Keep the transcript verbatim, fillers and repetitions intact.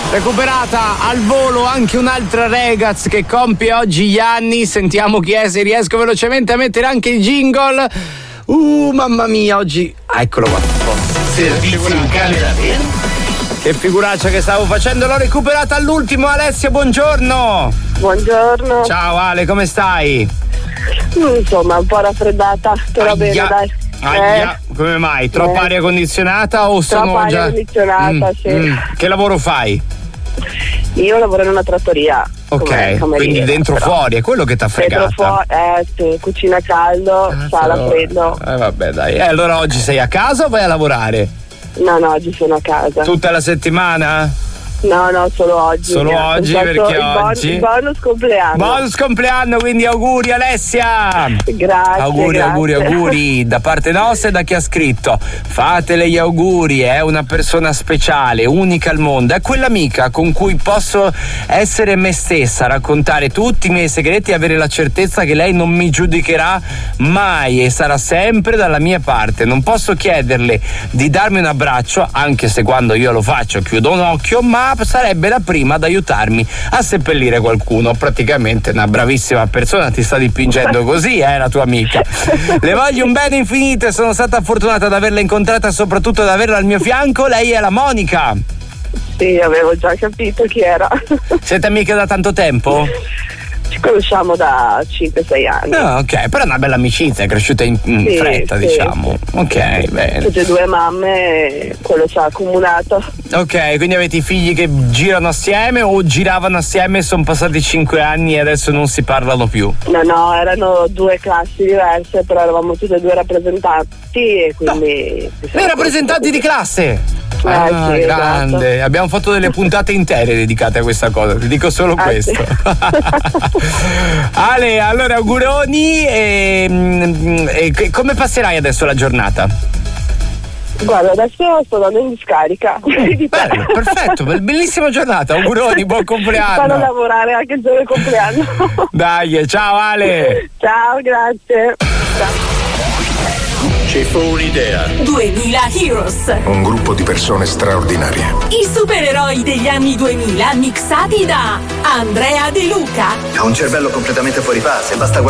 Recuperata al volo anche un'altra ragazza che compie oggi gli anni. Sentiamo chi è, se riesco velocemente a mettere anche il jingle. Uh, mamma mia, oggi. Ah, eccolo qua. Servizio in camera verde. Che figuraccia che stavo facendo, l'ho recuperata all'ultimo. Alessia, buongiorno. Buongiorno. Ciao Ale, come stai? Insomma, un po' raffreddata, però bene, dai. Aia, eh. Come mai? Troppa eh. aria condizionata o sono Troppa già... aria condizionata, mm, sì. Mm. Che lavoro fai? Io lavoro in una trattoria. Ok, quindi dentro però. fuori, è quello che t'ha fregata. Dentro fuori, eh sì, cucina caldo, ah, sala però... freddo. Eh vabbè dai, eh, allora oggi sei a casa o vai a lavorare? No, no, oggi sono a casa. Tutta la settimana? No, no, solo oggi. Solo oggi perché il oggi? Il bonus compleanno. Bonus compleanno, quindi auguri Alessia. Grazie. Auguri, grazie. auguri, auguri da parte nostra e da chi ha scritto. Fatele gli auguri, è una persona speciale, unica al mondo. È quell'amica con cui posso essere me stessa, raccontare tutti i miei segreti e avere la certezza che lei non mi giudicherà mai e sarà sempre dalla mia parte. Non posso chiederle di darmi un abbraccio, anche se quando io lo faccio chiudo un occhio, ma sarebbe la prima ad aiutarmi a seppellire qualcuno. Praticamente una bravissima persona, ti sta dipingendo così, eh, la tua amica. Le voglio un bene infinito e sono stata fortunata ad averla incontrata e soprattutto ad averla al mio fianco. Lei è la Monica. Sì, avevo già capito chi era. Siete amiche da tanto tempo? Ci conosciamo da cinque sei anni. Ah, ok, però è una bella amicizia, è cresciuta in, in sì, fretta, sì, diciamo. Sì. Ok, bene. Tutte e due mamme, quello ci ha accomunato. Ok, quindi avete i figli che girano assieme o giravano assieme e sono passati cinque anni e adesso non si parlano più? No, no, erano due classi diverse, però eravamo tutte e due rappresentanti e quindi... No. Le rappresentanti di classe? Eh, ah, sì, grande, esatto. Abbiamo fatto delle puntate intere dedicate a questa cosa, ti dico solo ah, questo. Sì. Ale, allora auguroni e, e come passerai adesso la giornata? Guarda, adesso sto andando in discarica. Bello, perfetto, bellissima giornata, auguroni, buon compleanno. Stanno a lavorare anche il giorno del compleanno. Dai, ciao Ale. Ciao, grazie. Ciao. Ci fu un'idea. duemila Heroes. Un gruppo di persone straordinarie. I supereroi degli anni duemila mixati da Andrea De Luca. Ha un cervello completamente fuori fase, basta guardare